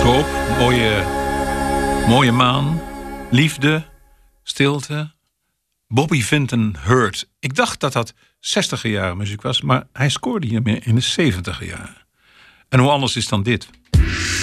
Hoop, mooie maan, liefde, stilte. Bobby Vinton Hurt. Ik dacht dat dat 60er jaren muziek was, maar hij scoorde hiermee in de 70er jaren. En hoe anders is dan dit?